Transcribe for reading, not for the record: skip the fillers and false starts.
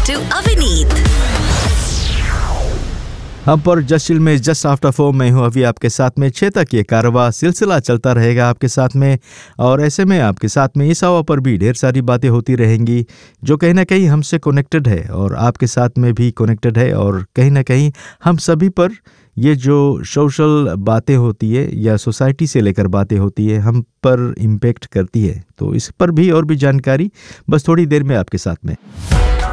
to Avineet. हम पर जस्टिल में जस्ट आफ्टर 4 मैं हूँ अभी आपके साथ में 6 तक ये कारवा सिलसिला चलता रहेगा आपके साथ में। और ऐसे में आपके साथ में इस हवा पर भी ढेर सारी बातें होती रहेंगी जो कहीं ना कहीं हमसे कनेक्टेड है और आपके साथ में भी कनेक्टेड है। और कहीं ना कहीं हम सभी पर ये जो सोशल बातें होती है या सोसाइटी से लेकर बातें होती है हम पर इम्पेक्ट करती है। तो इस पर भी और भी जानकारी बस थोड़ी देर में आपके साथ में।